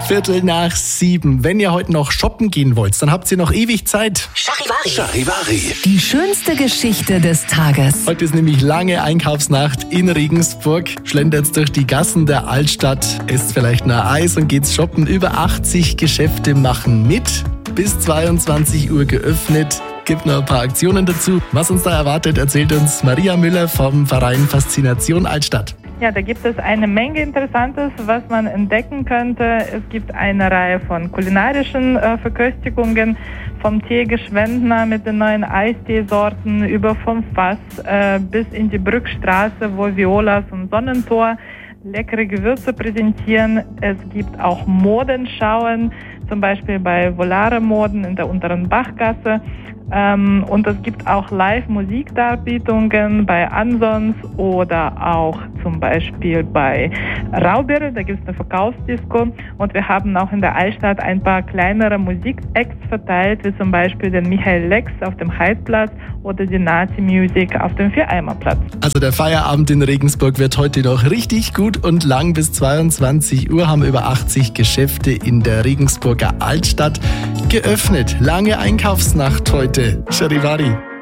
7:15. Wenn ihr heute noch shoppen gehen wollt, dann habt ihr noch ewig Zeit. Charivari. Die schönste Geschichte des Tages. Heute ist nämlich lange Einkaufsnacht in Regensburg. Schlendert durch die Gassen der Altstadt, esst vielleicht ein Eis und geht's shoppen. Über 80 Geschäfte machen mit. Bis 22 Uhr geöffnet. Gibt noch ein paar Aktionen dazu. Was uns da erwartet, erzählt uns Maria Müller vom Verein Faszination Altstadt. Ja, da gibt es eine Menge Interessantes, was man entdecken könnte. Es gibt eine Reihe von kulinarischen Verköstigungen, vom Teegeschwendner mit den neuen Eisteesorten über vom Fass bis in die Brückstraße, wo Violas und Sonnentor leckere Gewürze präsentieren. Es gibt auch Modenschauen, zum Beispiel bei Volare Moden in der unteren Bachgasse. Und es gibt auch Live-Musikdarbietungen bei Ansons oder auch zum Beispiel bei Rauber, da gibt es eine Verkaufsdisco. Und wir haben auch in der Altstadt ein paar kleinere Musik-Acts verteilt, wie zum Beispiel den Michael Lex auf dem Heidplatz oder die Nazi Music auf dem Viereimerplatz. Also der Feierabend in Regensburg wird heute noch richtig gut und lang. Bis 22 Uhr haben über 80 Geschäfte in der Regensburger Altstadt geöffnet. Lange Einkaufsnacht heute. Charivari.